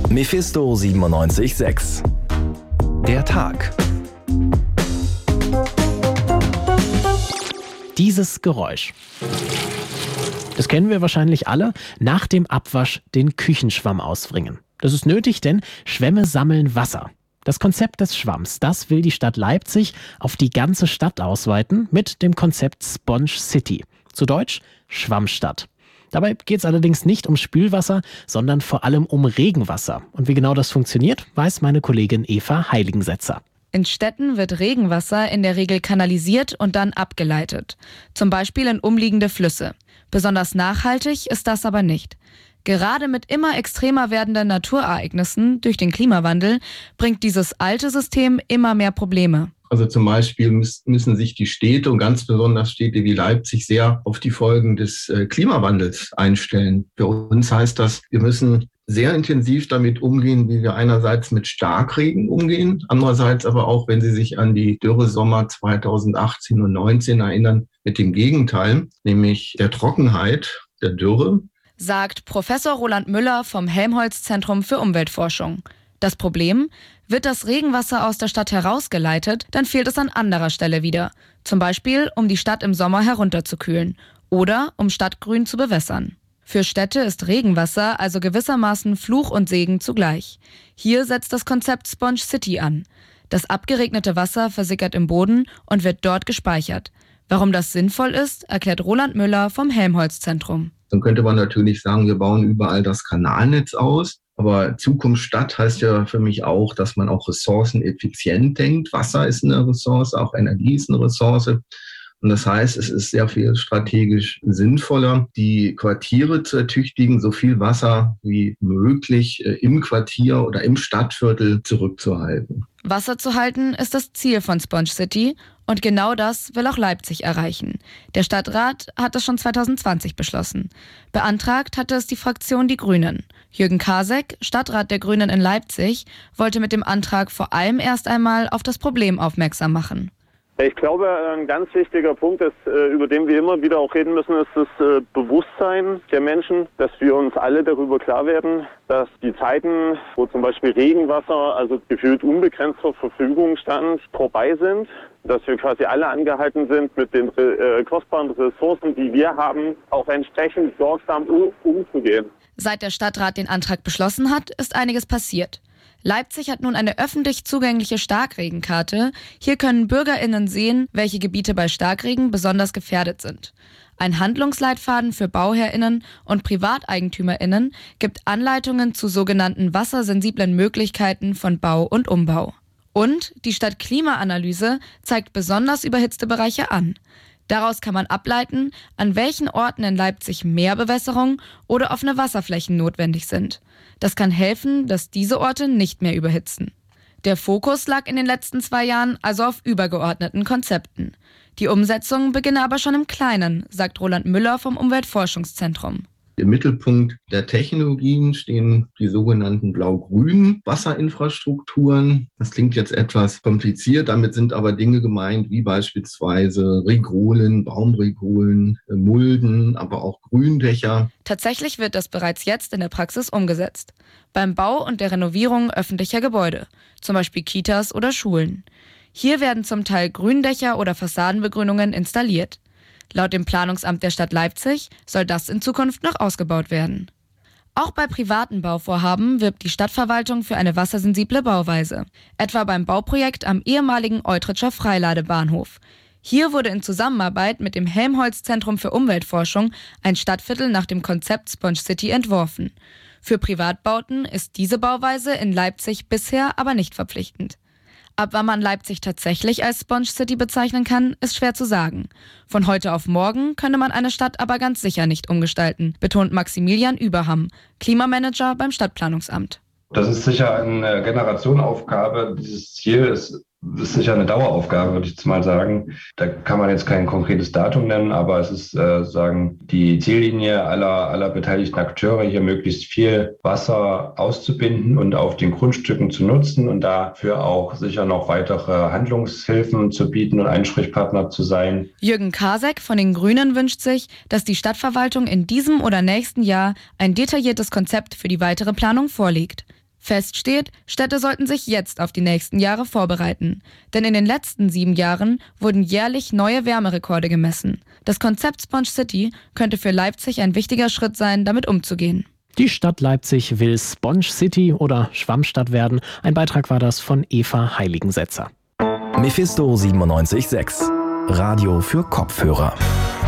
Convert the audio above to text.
Mephisto 97.6. Der Tag. Dieses Geräusch. Das kennen wir wahrscheinlich alle. Nach dem Abwasch den Küchenschwamm auswringen. Das ist nötig, denn Schwämme sammeln Wasser. Das Konzept des Schwamms, das will die Stadt Leipzig auf die ganze Stadt ausweiten mit dem Konzept Sponge City. Zu Deutsch Schwammstadt. Dabei geht es allerdings nicht um Spülwasser, sondern vor allem um Regenwasser. Und wie genau das funktioniert, weiß meine Kollegin Eva Heiligensetzer. In Städten wird Regenwasser in der Regel kanalisiert und dann abgeleitet. Zum Beispiel in umliegende Flüsse. Besonders nachhaltig ist das aber nicht. Gerade mit immer extremer werdenden Naturereignissen durch den Klimawandel bringt dieses alte System immer mehr Probleme. Also zum Beispiel müssen sich die Städte und ganz besonders Städte wie Leipzig sehr auf die Folgen des Klimawandels einstellen. Für uns heißt das, wir müssen sehr intensiv damit umgehen, wie wir einerseits mit Starkregen umgehen, andererseits aber auch, wenn Sie sich an die Dürresommer 2018 und 2019 erinnern, mit dem Gegenteil, nämlich der Trockenheit, der Dürre. Sagt Professor Roland Müller vom Helmholtz-Zentrum für Umweltforschung. Das Problem? Wird das Regenwasser aus der Stadt herausgeleitet, dann fehlt es an anderer Stelle wieder. Zum Beispiel, um die Stadt im Sommer herunterzukühlen oder um Stadtgrün zu bewässern. Für Städte ist Regenwasser also gewissermaßen Fluch und Segen zugleich. Hier setzt das Konzept Sponge City an. Das abgeregnete Wasser versickert im Boden und wird dort gespeichert. Warum das sinnvoll ist, erklärt Roland Müller vom Helmholtz-Zentrum. Dann könnte man natürlich sagen, wir bauen überall das Kanalnetz aus. Aber Zukunft Stadt heißt ja für mich auch, dass man auch ressourceneffizient denkt. Wasser ist eine Ressource, auch Energie ist eine Ressource. Und das heißt, es ist sehr viel strategisch sinnvoller, die Quartiere zu ertüchtigen, so viel Wasser wie möglich im Quartier oder im Stadtviertel zurückzuhalten. Wasser zu halten ist das Ziel von Sponge City und genau das will auch Leipzig erreichen. Der Stadtrat hat es schon 2020 beschlossen. Beantragt hatte es die Fraktion Die Grünen. Jürgen Kasek, Stadtrat der Grünen in Leipzig, wollte mit dem Antrag vor allem erst einmal auf das Problem aufmerksam machen. Ich glaube, ein ganz wichtiger Punkt ist, über den wir immer wieder auch reden müssen, ist das Bewusstsein der Menschen, dass wir uns alle darüber klar werden, dass die Zeiten, wo zum Beispiel Regenwasser, also gefühlt unbegrenzt zur Verfügung stand, vorbei sind. Dass wir quasi alle angehalten sind, mit den kostbaren Ressourcen, die wir haben, auch entsprechend sorgsam umzugehen. Seit der Stadtrat den Antrag beschlossen hat, ist einiges passiert. Leipzig hat nun eine öffentlich zugängliche Starkregenkarte. Hier können BürgerInnen sehen, welche Gebiete bei Starkregen besonders gefährdet sind. Ein Handlungsleitfaden für BauherrInnen und PrivateigentümerInnen gibt Anleitungen zu sogenannten wassersensiblen Möglichkeiten von Bau und Umbau. Und die Stadtklimaanalyse zeigt besonders überhitzte Bereiche an. Daraus kann man ableiten, an welchen Orten in Leipzig mehr Bewässerung oder offene Wasserflächen notwendig sind. Das kann helfen, dass diese Orte nicht mehr überhitzen. Der Fokus lag in den letzten 2 Jahren also auf übergeordneten Konzepten. Die Umsetzung beginne aber schon im Kleinen, sagt Roland Müller vom Umweltforschungszentrum. Im Mittelpunkt der Technologien stehen die sogenannten blau-grünen Wasserinfrastrukturen. Das klingt jetzt etwas kompliziert, damit sind aber Dinge gemeint, wie beispielsweise Regolen, Baumregolen, Mulden, aber auch Gründächer. Tatsächlich wird das bereits jetzt in der Praxis umgesetzt. Beim Bau und der Renovierung öffentlicher Gebäude, zum Beispiel Kitas oder Schulen. Hier werden zum Teil Gründächer oder Fassadenbegrünungen installiert. Laut dem Planungsamt der Stadt Leipzig soll das in Zukunft noch ausgebaut werden. Auch bei privaten Bauvorhaben wirbt die Stadtverwaltung für eine wassersensible Bauweise. Etwa beim Bauprojekt am ehemaligen Eutritscher Freiladebahnhof. Hier wurde in Zusammenarbeit mit dem Helmholtz-Zentrum für Umweltforschung ein Stadtviertel nach dem Konzept Sponge City entworfen. Für Privatbauten ist diese Bauweise in Leipzig bisher aber nicht verpflichtend. Ab wann man Leipzig tatsächlich als Sponge City bezeichnen kann, ist schwer zu sagen. Von heute auf morgen könne man eine Stadt aber ganz sicher nicht umgestalten, betont Maximilian Überham, Klimamanager beim Stadtplanungsamt. Das ist sicher eine Generationenaufgabe. Dieses Ziel ist sicher eine Daueraufgabe, würde ich jetzt mal sagen. Da kann man jetzt kein konkretes Datum nennen, aber es ist die Ziellinie aller beteiligten Akteure, hier möglichst viel Wasser auszubinden und auf den Grundstücken zu nutzen und dafür auch sicher noch weitere Handlungshilfen zu bieten und Ansprechpartner zu sein. Jürgen Kasek von den Grünen wünscht sich, dass die Stadtverwaltung in diesem oder nächsten Jahr ein detailliertes Konzept für die weitere Planung vorlegt. Fest steht, Städte sollten sich jetzt auf die nächsten Jahre vorbereiten. Denn in den letzten 7 Jahren wurden jährlich neue Wärmerekorde gemessen. Das Konzept Sponge City könnte für Leipzig ein wichtiger Schritt sein, damit umzugehen. Die Stadt Leipzig will Sponge City oder Schwammstadt werden. Ein Beitrag war das von Eva Heiligensetzer. Mephisto 97.6. Radio für Kopfhörer.